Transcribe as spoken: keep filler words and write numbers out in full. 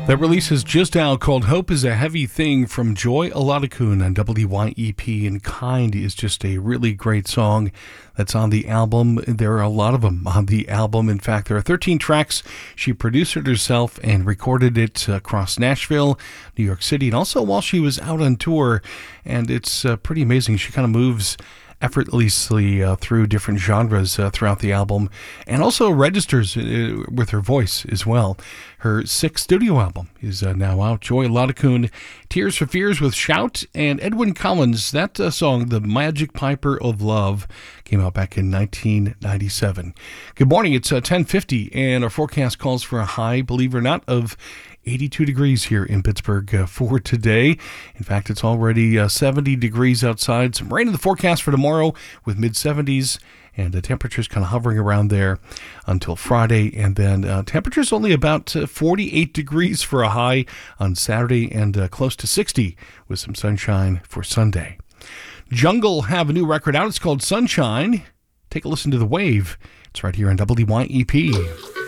That release is just out, called Hope is a Heavy Thing, from Joy Oladokun on W Y E P, and Kind is just a really great song that's on the album. There are a lot of them on the album. In fact, there are thirteen tracks. She produced it herself and recorded it across Nashville, New York City, and also while she was out on tour, and it's uh, pretty amazing. She kind of moves effortlessly uh, through different genres uh, throughout the album, and also registers uh, with her voice as well. Her sixth studio album is uh, now out. Joy Oladokun, Tears for Fears with Shout, and Edwyn Collins. That uh, song, The Magic Piper of Love, came out back in nineteen ninety-seven. Good morning, it's uh, ten fifty, and our forecast calls for a high, believe it or not, of eighty-two degrees here in Pittsburgh uh, for today. In fact, it's already uh, seventy degrees outside. Some rain in the forecast for tomorrow with mid-seventies, and the temperatures kind of hovering around there until Friday. And then uh, temperatures only about uh, forty-eight degrees for a high on Saturday, and uh, close to sixty with some sunshine for Sunday. Jungle have a new record out. It's called Sunshine. Take a listen to The Wave. It's right here on W Y E P.